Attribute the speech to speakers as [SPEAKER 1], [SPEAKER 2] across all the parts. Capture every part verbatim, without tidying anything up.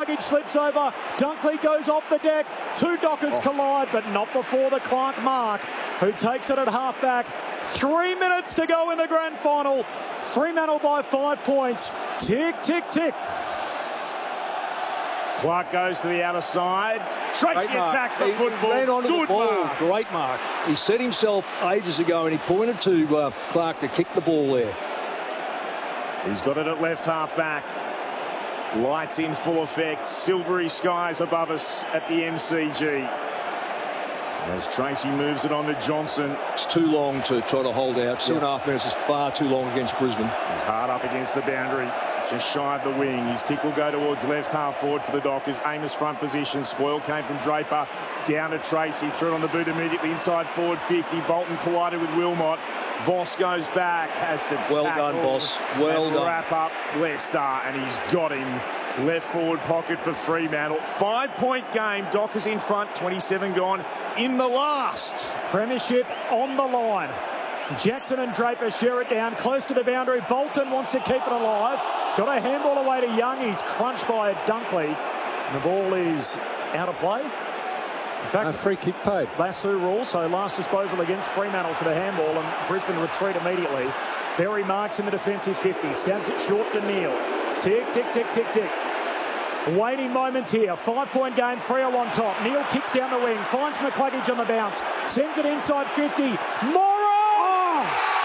[SPEAKER 1] luggage slips over. Dunkley goes off the deck. Two Dockers oh. collide, but not before the Clark mark, who takes it at half-back. Three minutes to go in the grand final. Fremantle by five points. Tick, tick, tick.
[SPEAKER 2] Clark goes to the outer side. Tracy attacks the
[SPEAKER 3] he,
[SPEAKER 2] football.
[SPEAKER 3] He ran onto
[SPEAKER 2] Good
[SPEAKER 3] the ball.
[SPEAKER 2] mark.
[SPEAKER 3] Great mark. He set himself ages ago and he pointed to uh, Clark to kick the ball there.
[SPEAKER 2] He's got it at left half back. Lights in full effect. Silvery skies above us at the M C G. As Tracy moves it on to Johnson.
[SPEAKER 3] It's too long to try to hold out. Two yeah. and a half minutes is far too long against Brisbane.
[SPEAKER 2] He's hard up against the boundary. Just shy of the wing. His kick will go towards left half forward for the Dockers. Amos front position. Spoil came from Draper. Down to Tracy. Threw it on the boot immediately inside forward fifty. Bolton collided with Wilmot. Voss goes back. Has to
[SPEAKER 3] well
[SPEAKER 2] tackle
[SPEAKER 3] done, Voss. Well done.
[SPEAKER 2] Wrap up Leicester. And he's got him. Left forward pocket for Fremantle. Five-point game. Dockers in front. twenty-seven gone in the last.
[SPEAKER 1] Premiership on the line. Jackson and Draper share it down close to the boundary. Bolton wants to keep it alive. Got a handball away to Young. He's crunched by Dunkley. The ball is out of play. In fact,
[SPEAKER 4] a free kick paid.
[SPEAKER 1] Lasso rule, so last disposal against Fremantle for the handball, and Brisbane retreat immediately. Berry marks in the defensive fifty. Stabs it short to Neil. Tick, tick, tick, tick, tick. Waiting moments here. Five-point game, Freo on top. Neil kicks down the wing, finds McCluggage on the bounce, sends it inside fifty. Morris! Oh!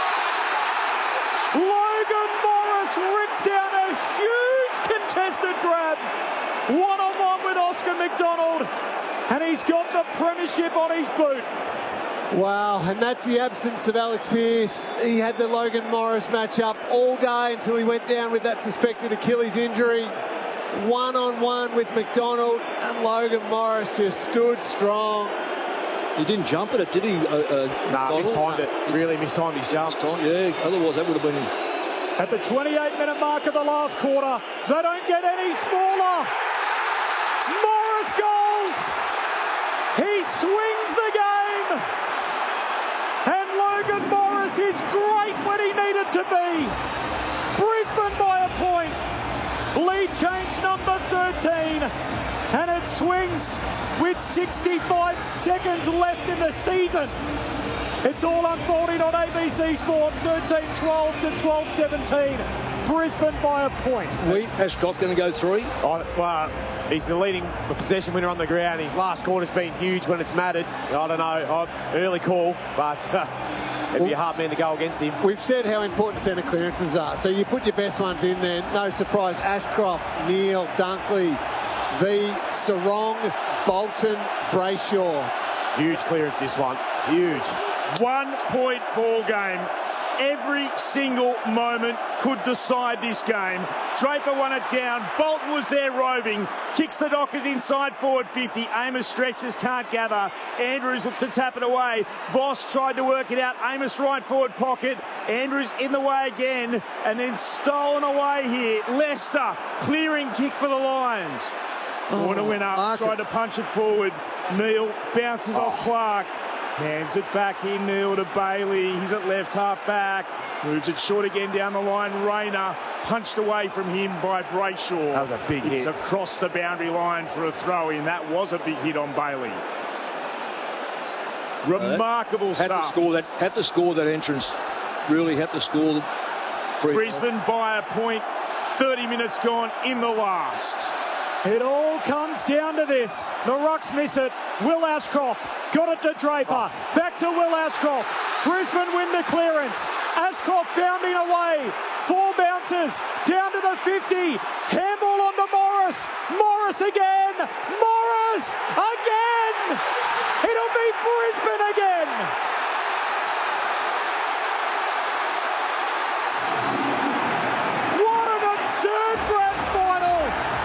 [SPEAKER 1] Logan Morris rips down a huge contested grab. One-on-one with Oscar McDonald, and he's got the premiership on his boot.
[SPEAKER 4] Wow, and that's the absence of Alex Pearce. He had the Logan Morris matchup all day until he went down with that suspected Achilles injury. One-on-one with McDonald, and Logan Morris just stood strong.
[SPEAKER 3] He didn't jump at it, did he? Uh, uh,
[SPEAKER 5] nah, mistimed it. Really mistimed his jump.
[SPEAKER 3] Mistimed, yeah, otherwise that would have been him.
[SPEAKER 1] At the twenty-eight minute mark of the last quarter, they don't get any smaller. Morris goals. He swings the game. And Logan Morris is great when he needed to be. Brisbane by a point. Lead change number thirteen. And it swings with sixty-five seconds left in the season. It's all unfolding on A B C Sport. thirteen twelve to twelve seventeen. Brisbane by a point.
[SPEAKER 3] We, Ashcroft going to go three?
[SPEAKER 5] Oh, well, he's the leading possession winner on the ground. His last quarter's been huge when it's mattered. I don't know, early call, but uh, it'd be a hard man to go against him.
[SPEAKER 4] We've said how important centre clearances are, so you put your best ones in there. No surprise, Ashcroft, Neil, Dunkley, V, Sarong, Bolton, Brayshaw.
[SPEAKER 5] Huge clearance this one, huge.
[SPEAKER 2] One point ball game. Every single moment could decide this game. Draper won it down. Bolton was there roving. Kicks the Dockers inside forward fifty. Amos stretches, can't gather. Andrews looks to tap it away. Voss tried to work it out. Amos right forward pocket. Andrews in the way again. And then stolen away here. Leicester clearing kick for the Lions.
[SPEAKER 4] Oh,
[SPEAKER 2] Corner went up, tried to punch it forward. Neil bounces oh. off Clark. Hands it back in, Neil to Bailey. He's at left half back. Moves it short again down the line. Rayner punched away from him by Brayshaw.
[SPEAKER 5] That was a big
[SPEAKER 2] it's
[SPEAKER 5] hit.
[SPEAKER 2] across the boundary line for a throw in. That was a big hit on Bailey. Remarkable
[SPEAKER 3] uh,
[SPEAKER 2] stuff.
[SPEAKER 3] Had to score that. Had to score that entrance. Really had to score.
[SPEAKER 2] Brisbane by a point. thirty minutes gone in the last.
[SPEAKER 1] It all comes down to this. The Rucks miss it. Will Ashcroft got it to Draper. Oh. Back to Will Ashcroft. Brisbane win the clearance. Ashcroft bounding away. Four bounces. Down to the fifty. Handball on to Morris. Morris again. Morris again. It'll be Brisbane again. What an absurd grand final.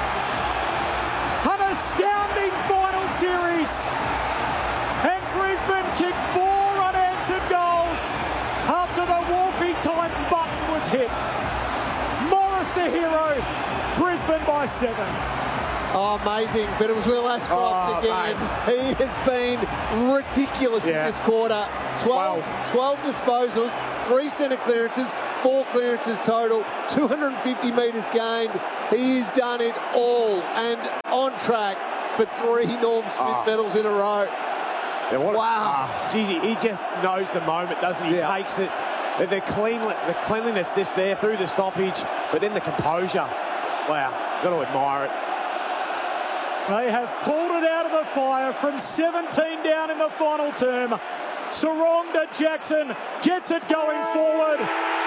[SPEAKER 1] An astounding final series. And Brisbane kicked four unanswered goals after the Wolfie time button was hit. Morris the hero. Brisbane by seven.
[SPEAKER 4] Oh, amazing. But it was Will Ashcroft
[SPEAKER 5] oh,
[SPEAKER 4] again. Mate. He has been ridiculous yeah. in this quarter. twelve, twelve disposals, three centre clearances, four clearances total, two hundred fifty metres gained. He's done it all and on track for three Norm Smith
[SPEAKER 5] Oh.
[SPEAKER 4] medals in a row.
[SPEAKER 5] Yeah, what a-
[SPEAKER 4] Wow.
[SPEAKER 5] ah, geez, he- he just knows the moment, doesn't he? He
[SPEAKER 4] Yeah.
[SPEAKER 5] takes it. The, the, clean, the cleanliness this there through the stoppage, but then the composure. Wow, got to admire it.
[SPEAKER 1] They have pulled it out of the fire from seventeen down in the final term. Sarongda Jackson gets it going forward.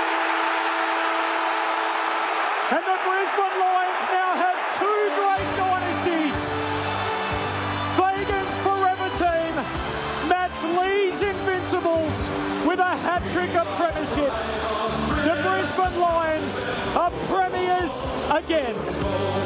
[SPEAKER 1] And the Brisbane Lions now have two great dynasties. Fagan's Forever Team match Lee's Invincibles with a hat-trick of premierships. The Brisbane Lions are premiers again.